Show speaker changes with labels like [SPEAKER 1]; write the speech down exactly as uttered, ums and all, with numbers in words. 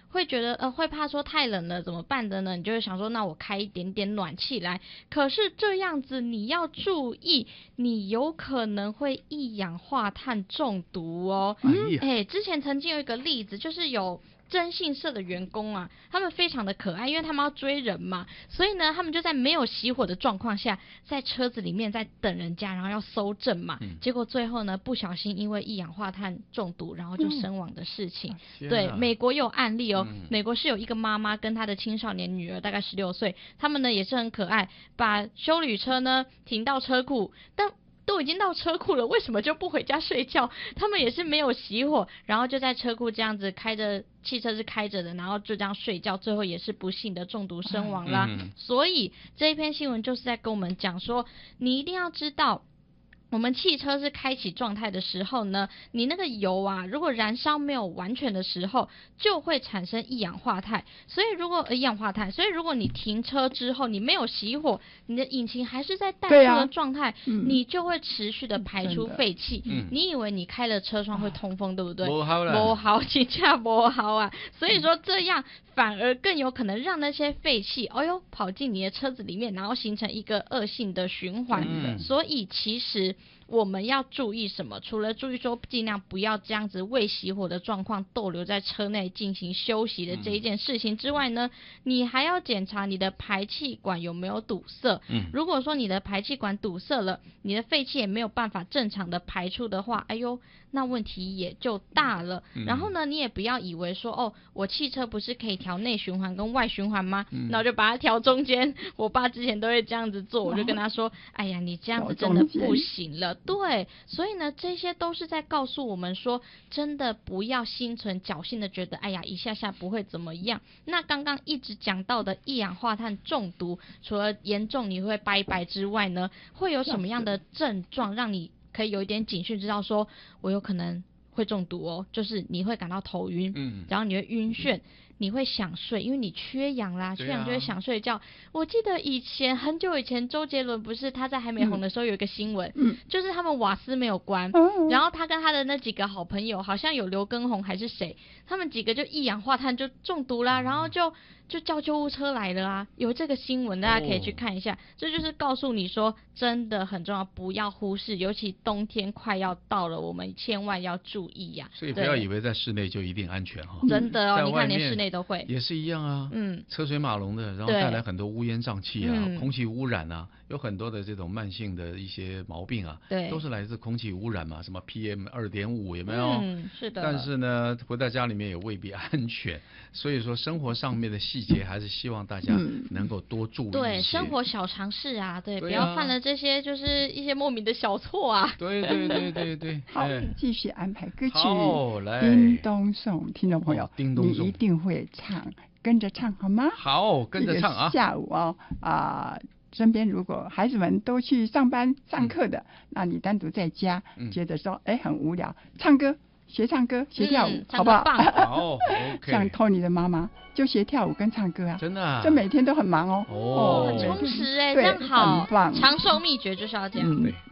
[SPEAKER 1] 会觉得呃会怕说太冷了怎么办的呢？你就会想说那我开一点点暖气来，可是这样子你要注意，你有可能会一氧化碳中毒哦。哎、嗯欸，之前曾经有一个例子，就是有征信社的员工啊，他们非常的可爱，因为他们要追人嘛，所以呢，他们就在没有熄火的状况下，在车子里面在等人家，然后要搜证嘛，嗯、结果最后呢，不小心因为一氧化碳中毒，然后就身亡的事情。嗯、对，美国有案例哦，嗯、美国是有一个妈妈跟她的青少年女儿，大概十六岁，他们呢也是很可爱，把休旅车呢停到车库，但都已经到车库了，为什么就不回家睡觉？他们也是没有熄火，然后就在车库这样子开着，汽车是开着的，然后就这样睡觉，最后也是不幸的中毒身亡啦。嗯、所以这一篇新闻就是在跟我们讲说，你一定要知道，我们汽车是开启状态的时候呢，你那个油啊，如果燃烧没有完全的时候，就会产生一氧化碳。所以如果、呃、一氧化碳，所以如果你停车之后你没有熄火，你的引擎还是在怠速的状态、啊嗯，你就会持续的排出废气。嗯、你以为你开了车窗会通风，对不对？不好啦，不好，真的不好啊。所以说这样反而更有可能让那些废气，哎呦，跑进你的车子里面，然后形成一个恶性的循环。嗯、所以其实我们要注意什么？除了注意说尽量不要这样子未熄火的状况逗留在车内进行休息的这一件事情之外呢，你还要检查你的排气管有没有堵塞。嗯，如果说你的排气管堵塞了，你的废气也没有办法正常的排出的话，哎呦，那问题也就大了。嗯、然后呢，你也不要以为说哦，我汽车不是可以调内循环跟外循环吗？嗯、那我就把它调中间。我爸之前都会这样子做，我就跟他说，哎呀，你这样子真的不行了。对，所以呢，这些都是在告诉我们说，真的不要心存侥幸的觉得，哎呀，一下下不会怎么样。那刚刚一直讲到的一氧化碳中毒，除了严重你会拜拜之外呢，会有什么样的症状让你可以有一点警讯，知道说我有可能会中毒哦？就是你会感到头晕，嗯，然后你会晕眩。嗯，你会想睡，因为你缺氧啦，缺氧就会想睡觉。啊、我记得以前很久以前，周杰伦不是他在还没红的时候有一个新闻，嗯，就是他们瓦斯没有关，嗯，然后他跟他的那几个好朋友，好像有刘畊宏还是谁，他们几个就一氧化碳就中毒啦，然后就就叫救护车来了啊，有这个新闻大家可以去看一下。哦、这就是告诉你说，真的很重要，不要忽视，尤其冬天快要到了，我们千万要注意呀、啊。
[SPEAKER 2] 所以不要以为在室内就一定安全哈，
[SPEAKER 1] 真的哦，你看连室内都会
[SPEAKER 2] 也是一样啊，嗯，车水马龙的，然后带来很多乌烟瘴气啊，空气污染啊，有很多的这种慢性的一些毛病啊，对，都是来自空气污染嘛，什么 P M 二点五 有没有？
[SPEAKER 1] 嗯，是的。
[SPEAKER 2] 但是呢，回到家里面也未必安全，所以说生活上面的细节还是希望大家能够多注意一些。
[SPEAKER 1] 对，生活小常识啊，对，对啊，不要犯了这些就是一些莫名的小错啊。
[SPEAKER 2] 对对对对对。
[SPEAKER 3] 好，继续安排歌曲。
[SPEAKER 2] 好，来，
[SPEAKER 3] 叮咚送，听众朋友，
[SPEAKER 2] 哦、叮咚送，
[SPEAKER 3] 你一定会唱。跟着唱好吗？
[SPEAKER 2] 好，跟着唱啊！
[SPEAKER 3] 下午哦啊、呃，身边如果孩子们都去上班上课的，嗯、那你单独在家，嗯、觉得说哎很无聊，唱歌学唱歌学跳舞，嗯、好不好？
[SPEAKER 2] 好，OK。
[SPEAKER 3] 像 Tony 的妈妈就学跳舞跟唱歌啊，
[SPEAKER 2] 真的、啊，
[SPEAKER 3] 就每天都很忙哦，
[SPEAKER 2] 哦，
[SPEAKER 1] 很充实哎，这样好，
[SPEAKER 3] 很棒，
[SPEAKER 1] 长寿秘诀就是要这样。嗯